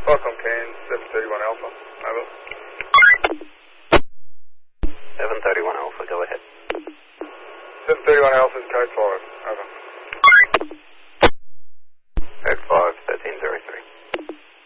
Welcome, Kane, 731 Alpha. Over. 731 Alpha, go ahead. 731 Alpha is code 5. Over.